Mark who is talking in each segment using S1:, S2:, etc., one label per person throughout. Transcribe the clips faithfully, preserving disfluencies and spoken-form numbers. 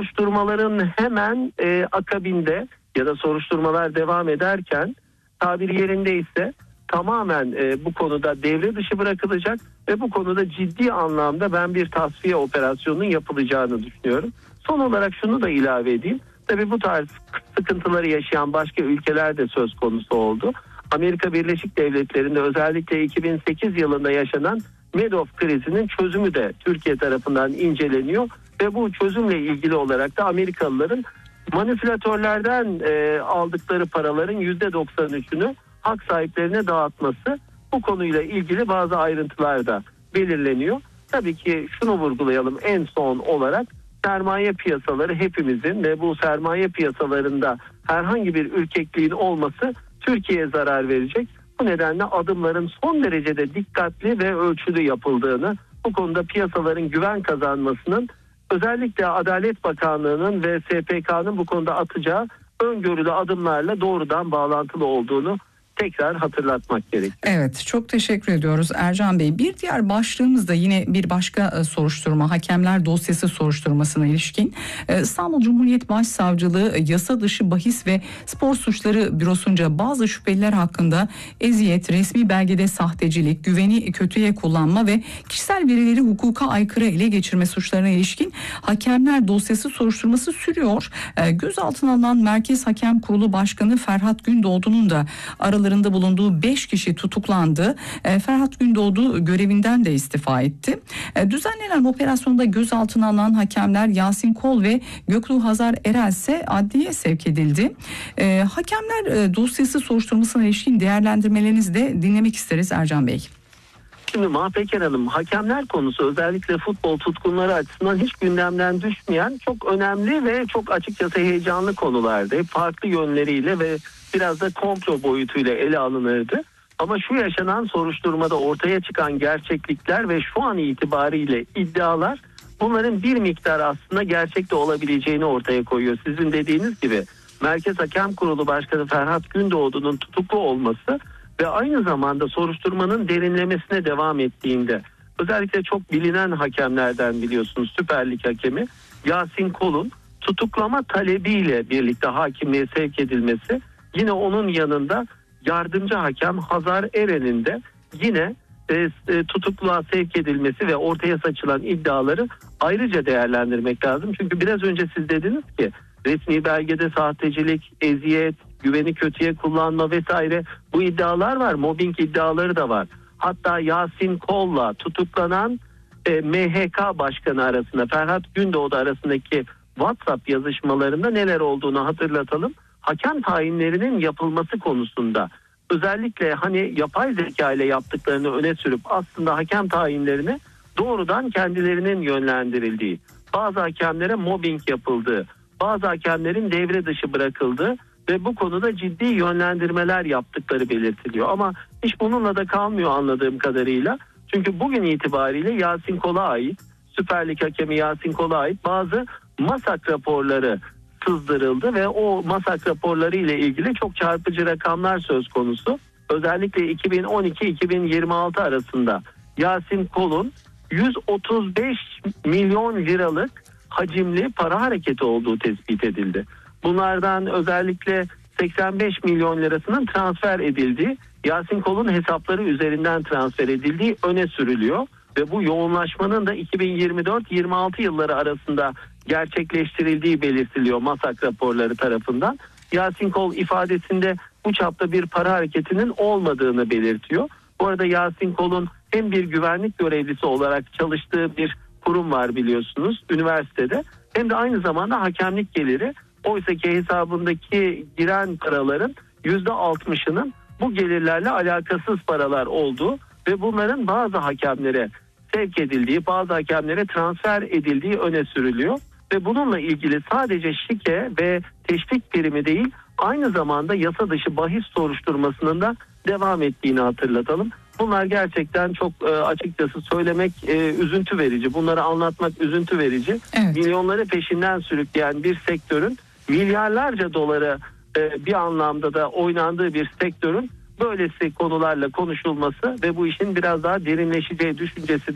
S1: soruşturmaların hemen e, akabinde ya da soruşturmalar devam ederken, tabiri yerindeyse tamamen e, bu konuda devre dışı bırakılacak ve bu konuda ciddi anlamda ben bir tasfiye operasyonunun yapılacağını düşünüyorum. Son olarak şunu da ilave edeyim. Tabii bu tarz sıkıntıları yaşayan başka ülkeler de söz konusu oldu. Amerika Birleşik Devletleri'nde özellikle iki bin sekiz yılında yaşanan Madoff krizinin çözümü de Türkiye tarafından inceleniyor ve bu çözümle ilgili olarak da Amerikalıların manipülatörlerden e, aldıkları paraların yüzde doksan üçünü hak sahiplerine dağıtması, bu konuyla ilgili bazı ayrıntılar da belirleniyor. Tabii ki şunu vurgulayalım en son olarak, sermaye piyasaları hepimizin ve bu sermaye piyasalarında herhangi bir ürkekliğin olması Türkiye'ye zarar verecek. Bu nedenle adımların son derecede dikkatli ve ölçülü yapıldığını, bu konuda piyasaların güven kazanmasının özellikle Adalet Bakanlığı'nın ve S P K'nın bu konuda atacağı öngörülü adımlarla doğrudan bağlantılı olduğunu tekrar hatırlatmak gerekiyor.
S2: Evet, çok teşekkür ediyoruz Ercan Bey. Bir diğer başlığımız da yine bir başka soruşturma, hakemler dosyası soruşturmasına ilişkin. İstanbul Cumhuriyet Başsavcılığı yasa dışı bahis ve spor suçları bürosunca bazı şüpheliler hakkında eziyet, resmi belgede sahtecilik, güveni kötüye kullanma ve kişisel verileri hukuka aykırı ele geçirme suçlarına ilişkin hakemler dosyası soruşturması sürüyor. Gözaltına alınan Merkez Hakem Kurulu Başkanı Ferhat Gündoğdu'nun da aralarında bulunduğu beş kişi tutuklandı. E, Ferhat Gündoğdu görevinden de istifa etti. E, düzenlenen operasyonda gözaltına alınan hakemler Yasin Kol ve Göktuğ Hazar Erel ise adliyeye sevk edildi. E, hakemler e, dosyası soruşturmasına ilişkin değerlendirmelerinizi de dinlemek isteriz Ercan Bey.
S1: Şimdi Mahpeker Hanım, hakemler konusu özellikle futbol tutkunları açısından hiç gündemden düşmeyen çok önemli ve çok açıkçası heyecanlı konulardı. Farklı yönleriyle ve biraz da komplo boyutuyla ele alınırdı. Ama şu yaşanan soruşturmada ortaya çıkan gerçeklikler ve şu an itibariyle iddialar, bunların bir miktar aslında gerçekte olabileceğini ortaya koyuyor. Sizin dediğiniz gibi Merkez Hakem Kurulu Başkanı Ferhat Gündoğdu'nun tutuklu olması ve aynı zamanda soruşturmanın derinlemesine devam ettiğinde, özellikle çok bilinen hakemlerden biliyorsunuz Süper Lig hakemi Yasin Kol'un tutuklama talebiyle birlikte hakimliğe sevk edilmesi, yine onun yanında yardımcı hakem Hazar Eren'in de yine e, e, tutukluğa sevk edilmesi ve ortaya saçılan iddiaları ayrıca değerlendirmek lazım. Çünkü biraz önce siz dediniz ki resmi belgede sahtecilik, eziyet, güveni kötüye kullanma vesaire, bu iddialar var. Mobbing iddiaları da var. Hatta Yasin Kol'la tutuklanan e, M H K Başkanı arasında, Ferhat Gündoğdu arasındaki WhatsApp yazışmalarında neler olduğunu hatırlatalım. Hakem tayinlerinin yapılması konusunda özellikle hani yapay zeka ile yaptıklarını öne sürüp aslında hakem tayinlerini doğrudan kendilerinin yönlendirildiği, bazı hakemlere mobbing yapıldığı, bazı hakemlerin devre dışı bırakıldığı ve bu konuda ciddi yönlendirmeler yaptıkları belirtiliyor. Ama hiç bununla da kalmıyor anladığım kadarıyla. Çünkü bugün itibariyle Yasin Kol'a ait, Süper Lig hakemi Yasin Kol'a ait bazı masak raporları sızdırıldı ve o masak raporları ile ilgili çok çarpıcı rakamlar söz konusu. Özellikle iki bin on iki iki bin yirmi altı arasında Yasin Kol'un yüz otuz beş milyon liralık hacimli para hareketi olduğu tespit edildi. Bunlardan özellikle seksen beş milyon lirasının transfer edildiği, Yasin Kol'un hesapları üzerinden transfer edildiği öne sürülüyor. Ve bu yoğunlaşmanın da iki bin yirmi dört yirmi altı yılları arasında gerçekleştirildiği belirtiliyor masak raporları tarafından. Yasin Kol ifadesinde bu çapta bir para hareketinin olmadığını belirtiyor. Bu arada Yasin Kol'un hem bir güvenlik görevlisi olarak çalıştığı bir kurum var biliyorsunuz üniversitede, hem de aynı zamanda hakemlik geliri. Oysa ki hesabındaki giren paraların yüzde altmışının bu gelirlerle alakasız paralar olduğu ve bunların bazı hakemlere sevk edildiği, bazı hakemlere transfer edildiği öne sürülüyor. Ve bununla ilgili sadece şike ve teşvik primi değil, aynı zamanda yasa dışı bahis soruşturmasının da devam ettiğini hatırlatalım. Bunlar gerçekten çok e, açıkçası söylemek e, üzüntü verici. Bunları anlatmak üzüntü verici. Evet. Milyonları peşinden sürükleyen bir sektörün, milyarlarca dolara e, bir anlamda da oynandığı bir sektörün böylesi konularla konuşulması ve bu işin biraz daha derinleşeceği düşüncesi de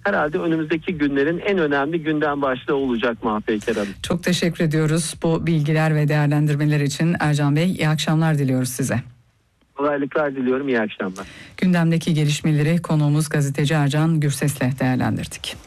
S1: herhalde önümüzdeki günlerin en önemli gündem başlığı olacak Mahpeyker Hanım.
S2: Çok teşekkür ediyoruz bu bilgiler ve değerlendirmeler için Ercan Bey. İyi akşamlar diliyoruz size.
S1: Kolaylıklar diliyorum, iyi akşamlar.
S2: Gündemdeki gelişmeleri konuğumuz gazeteci Ercan Gürses'le değerlendirdik.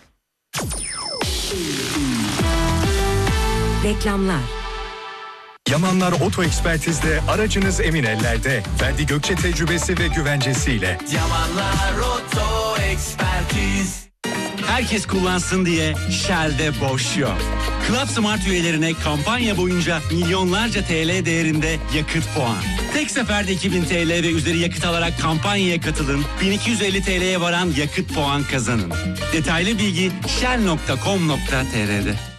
S3: Reklamlar.
S4: Yamanlar Oto Ekspertiz'de aracınız emin ellerde. Ferdi Gökçe tecrübesi ve güvencesiyle.
S5: Yamanlar Oto Ekspertiz. Herkes kullansın diye Shell'de boş yok. Club Smart üyelerine kampanya boyunca milyonlarca T L değerinde yakıt puan. Tek seferde iki bin T L ve üzeri yakıt alarak kampanyaya katılın. bin iki yüz elli T L'ye varan yakıt puan kazanın. Detaylı bilgi shell nokta com nokta tr''de.